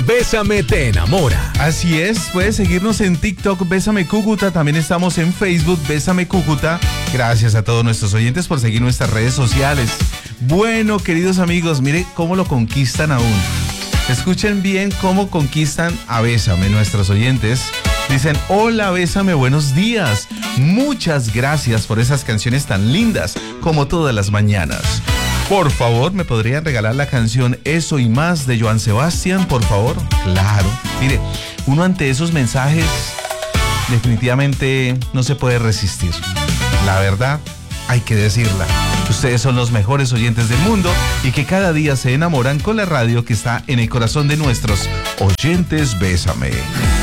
Bésame te enamora. Así es, puedes seguirnos en TikTok, Bésame Cúcuta, también estamos en Facebook, Bésame Cúcuta. Gracias a todos nuestros oyentes por seguir nuestras redes sociales. Bueno, queridos amigos, mire cómo lo conquistan aún. Escuchen bien cómo conquistan a Bésame, nuestros oyentes. Dicen, hola Bésame, buenos días. Muchas gracias por esas canciones tan lindas, como todas las mañanas. Por favor, ¿me podrían regalar la canción Eso y Más de Joan Sebastián, por favor? Claro. Mire, uno ante esos mensajes definitivamente no se puede resistir. La verdad, hay que decirla. Ustedes son los mejores oyentes del mundo y que cada día se enamoran con la radio que está en el corazón de nuestros oyentes. Bésame.